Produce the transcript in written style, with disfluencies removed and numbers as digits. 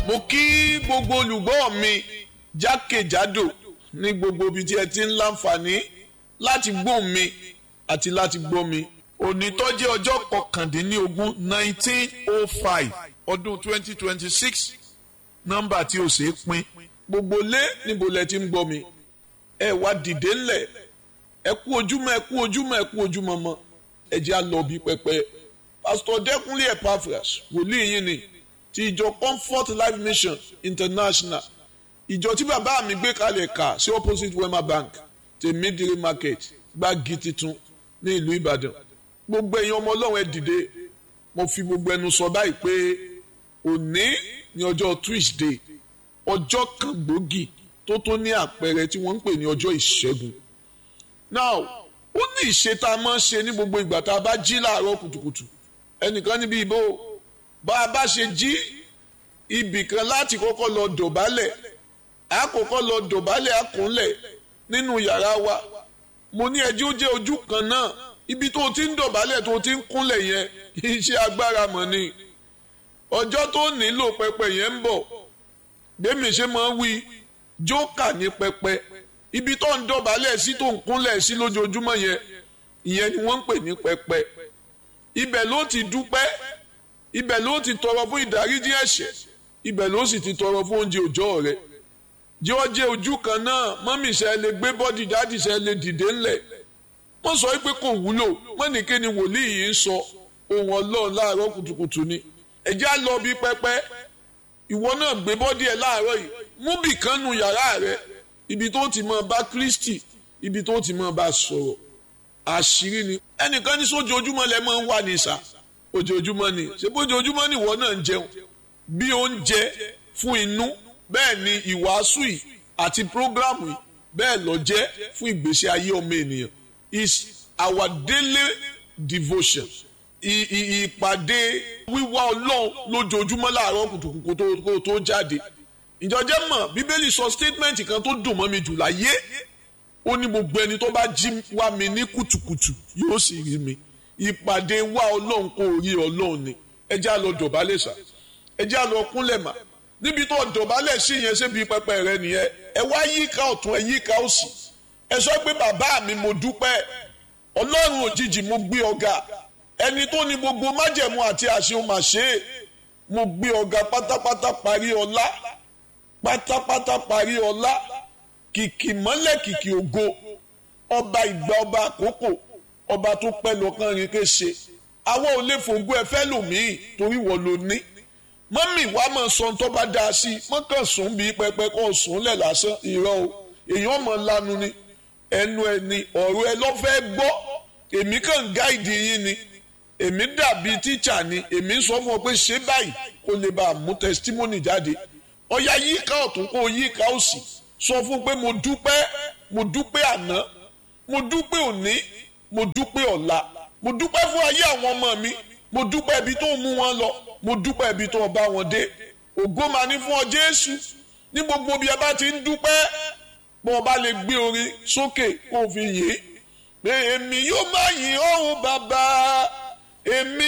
mo kí gbogbo olùgbọ́ mi jákèjádò ní gbogbo ibi tí ẹ ti ń láǹfààní láti gbọ́ mi àti láti gbọ́ mi. Òní tó jẹ́ ọjọ́ kọkàndínlógún 1905 ọdún 2026 nọ́mbà tí ó ṣe é pín. Gbogbo lé níbo lẹ ti ń gbọ́ mi. Ẹ wá dìde ńlẹ̀. Ẹ kú ojúmọ́ ẹ kú ojúmọ́ ẹ kú ojúmọ́ mọ́. Ẹ jẹ́ á lọ bí pẹpẹ. Pastor Dẹ́kunlé Epaphras wòlíì yín ni ti ìjọ Comfort Life Mission International. Ìjọ tí bàbá mi gbé kalẹ̀ kà sí opposite Wema Bank Tèmídìrí Market Gbági Titun ní ìlú Ìbàdàn. Gbogbo ẹ̀yin ọmọ Ọlọ́run ẹ dìde. Mo fi gbogbo ẹnu sọ báyìí pé òní ní ọjọ́ Tuesday ọjọ́ kan gbòógì tó ní àpẹẹrẹ tí wọ́n ń pè ní ọjọ́ ìṣẹ́gun. Now ó ní ìṣe tá a máa ń ṣe ní gbogbo ìgbà tá a bá jí láàárọ̀ kùtùkùtù. Ẹnìkan níbi ìbò bá a bá ṣe jí ibì kan láti kọ́kọ́ lọ dọ̀bálẹ̀ àkọ́kọ́ lọ dọ̀bálẹ̀ àkúnlẹ̀ nínú yàrá wa. Mo ní ẹjẹ́ ó jẹ́ ojú kan náà ibi tó ti ń dọ̀bálẹ̀ tó ti ń kúnlẹ̀ yẹn iṣẹ́ agbára mọ̀ ni. Ọjọ́ tó nílò pẹpẹ yẹn ń bọ̀ gbẹ̀mí ṣe máa ń wí jókà ní pẹpẹ ibi tó ń dọ̀bálẹ̀ sí tó ń kúnlẹ̀ sí lójoojúmọ́ yẹn ìyẹn ni wọ́n ń pè ní pẹpẹ. Ibẹ̀ ló ti dúpẹ́ ibẹ̀ ló ti tọrọ fún ìdáríjì ẹ̀ṣẹ̀ ibẹ̀ ló sì ti tọrọ fún oúnjẹ òòjọ́ rẹ̀. Jẹ́ ó jẹ́ ojú kan náà mọ́mì ṣe lè gbé bọ́dì dáàdì ṣe lè dìde ńlẹ̀. Wọ́n sọ pé kò wúlò wọ́n ní kí ni wòlíì yìí ń sọ ohun Ọlọ́run láàárọ̀ kùtùkùtù ni. Ẹ jẹ́ á lọ bí pẹpẹ ìwọ náà gbé bọ́dì ẹ̀ láàárọ̀ yìí mú bì kan nu yàrá rẹ̀ ibi tó ti máa bá Kristi ibi tó ti máa bá sọ̀rọ̀ àṣírí ni. Ẹnìkan ní sójoojúmọ́ lẹ máa ń wà ní ìsà ojoojúmọ́ ni ṣé bójoojúmọ́ ni ìwọ náà ń jẹun bí oúnjẹ fún inú bẹ́ẹ̀ ni ìwàásù yìí àti prógrámù yìí bẹ́ẹ̀ ló jẹ́ fún ìgbésí ayé ọmọ ènìyàn is our daily devotion ìpàdé wíwá Ọlọ́run lójoojúmọ́ láàárọ̀ kùtùkùtù tó jáde. Ìjọjẹ́ mọ̀ Bíbélì sọ statement kan tó dùn mọ́ mi jù láyé ó ní gbogbo ẹni tó bá jí wá mi ní kùtùkùtù yóò sì rí mi. Ìpàdé wá Ọlọ́run kò rí Ọlọ́run ni. Ẹ jẹ́ á lọ dọ̀bálẹ̀ sà ẹ jẹ́ á lọ kúnlẹ̀ mà níbi tó dọ̀bálẹ̀ sí yẹn ṣébi pẹpẹ rẹ nìyẹn. Ẹ wá yíká ọ̀tún ẹ yíká òsì ẹ sọ pé bàbá mi mo dúpẹ́ Ọlọ́run òjijì mo gbé ọ̀gá ẹni tó ní gbogbo májẹ̀mú àti àṣemáṣe mo gbé ọ̀gá pátápátá parí ọlá pátápátá parí ọlá kìkì mọ́lẹ̀ kìkì ògo ọba ìgbà ọba àkókò ọba tó pẹ́ lọ́kàn rìn kéṣe. Àwọn ò lè fògbó ẹ fẹ́ lòmíì torí wọ́n ló ní. Mọ́mì wàá mọ̀ sọ tó bá dáa sí i mọ́kàn sùn bí pẹpẹ kọ́ sùn lẹ̀ lásán irọ́ o èèyàn mọ̀ lanu ni ẹnu ẹni ọ̀rọ̀ ẹ lọ́fẹ́ gbọ́ èmi kàn gáìdì yín ni èmi dàbí tíṣà ni èmi sọ fún ọ pé ṣé báyìí kó lè bá a mú testimony jáde. Ọ̀yá yíká ọ̀tún kó yíká òsì sọ fún pé mo dúpẹ́ àná mo dúpẹ́ òní mo dúpẹ́ ọ̀la mo dúpẹ́ fún ayé àwọn ọmọ mi mo dúpẹ́ ibi tó mú wọn lọ mo dúpẹ́ ibi tó bá wọn dé. Ògo máa ní fún ọ Jésù ní gbogbo bí ẹ bá ti ń dúpẹ́ bó o bá lè gbé orin sókè kó o fi yìn pé èmi yóò máa yìn ọ́ bàbá èmi